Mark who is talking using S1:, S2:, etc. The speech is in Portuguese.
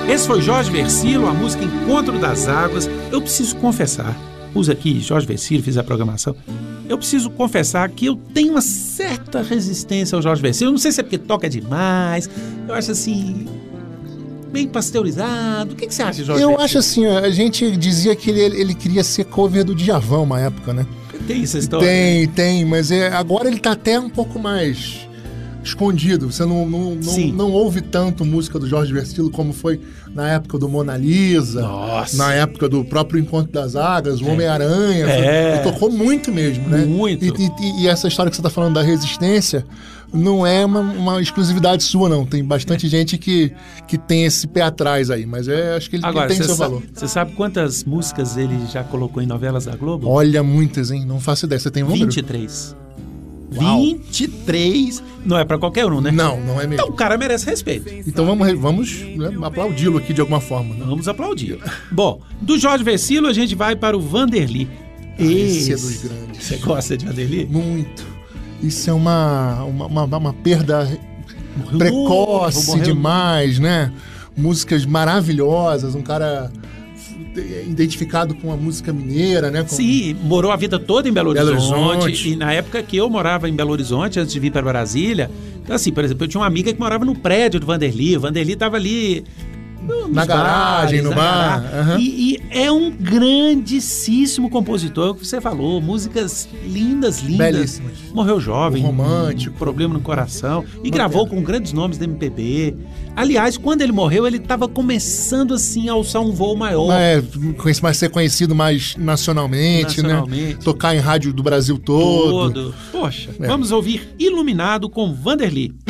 S1: Esse foi Jorge Vercillo, a música Encontro das Águas. Eu preciso confessar, pus aqui Jorge Vercillo, fiz a programação. Eu preciso confessar que eu tenho uma certa resistência ao Jorge Vercillo. Eu não sei se é porque toca demais. Eu acho assim, bem pasteurizado. O que você acha, Jorge Vercillo?
S2: Eu acho assim, a gente dizia que ele queria ser cover do Djavan uma época, né?
S1: Tem essa história?
S2: Tem, mas agora ele tá até um pouco mais escondido. Você não ouve tanto música do Jorge Vercillo como foi na época do Mona Lisa, na época do próprio Encontro das Águas, o Homem-Aranha. Ele tocou muito mesmo, né?
S1: Muito.
S2: E essa história que você tá falando da resistência não é uma exclusividade sua, não. Tem bastante gente que tem esse pé atrás aí, mas acho que ele tem seu valor.
S1: Você sabe quantas músicas ele já colocou em novelas da Globo?
S2: Olha, muitas, hein? Não faço ideia. Você tem um número?
S1: 23.
S2: Uau.
S1: 23. Não é pra qualquer um, né?
S2: Não é mesmo.
S1: Então o cara merece respeito.
S2: Então vamos né, aplaudi-lo aqui de alguma forma. Né?
S1: Vamos aplaudir. Bom, do Jorge Vercillo a gente vai para o Vanderly.
S2: Esse é dos grandes.
S1: Você gosta de Vanderly?
S2: Muito. Isso é uma perda precoce demais, né? Músicas maravilhosas, um cara identificado com a música mineira, né?
S1: Sim, morou a vida toda em Belo Horizonte. E na época que eu morava em Belo Horizonte, antes de vir para Brasília, então, assim, por exemplo, eu tinha uma amiga que morava no prédio do Vanderly. O Vanderly estava ali
S2: na garagem, no bar.
S1: Uhum. E é um grandíssimo compositor, que você falou, músicas lindas.
S2: Belíssimas.
S1: Morreu jovem,
S2: romântico,
S1: problema no coração, e gravou com grandes nomes da MPB. Aliás, quando ele morreu, ele estava começando assim a alçar um voo maior.
S2: Mas ser conhecido mais nacionalmente, né? Tocar em rádio do Brasil todo.
S1: Poxa, vamos ouvir Iluminado com Vanderly.